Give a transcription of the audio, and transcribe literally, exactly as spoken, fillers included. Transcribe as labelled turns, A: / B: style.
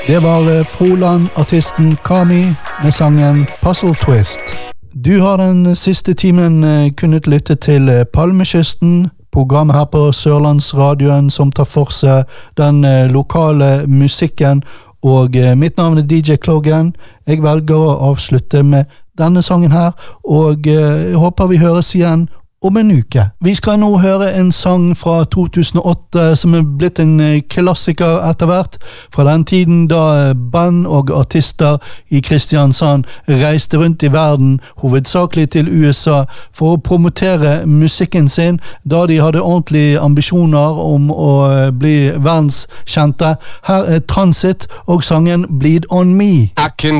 A: Det var Froland-artisten Kami med sangen Puzzle Twist. Du har den siste timen kunnet lytte til Palmekysten, programmet her på Sørlandsradioen som tar for seg den lokale musikken, og mitt navn er D J Kloggen. Jeg velger å avslutte med denne sangen her, og jeg håper vi høres igjen om en uke. Vi skal nå høre en sang fra to tusen og åtte som er blitt en klassiker etter hvert, fra den tiden da band og artister i Kristiansand reiste rundt i verden, hovedsakelig til U S A, for å promotere musikken sin, da de hadde ordentlige ambisjoner om å bli verdenskjente. Her er Transit og sangen Bleed On Me.
B: I can